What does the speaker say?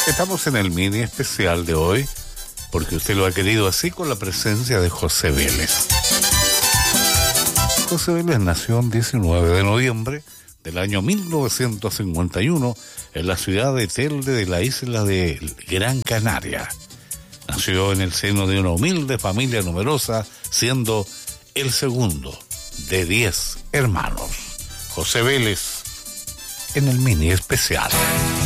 Estamos en el mini especial de hoy, porque usted lo ha querido así, con la presencia de José Vélez. José Vélez nació el 19 de noviembre del año 1951 en la ciudad de Telde de la isla de Gran Canaria. Nació en el seno de una humilde familia numerosa, siendo el segundo de 10 hermanos. José Vélez en el mini especial.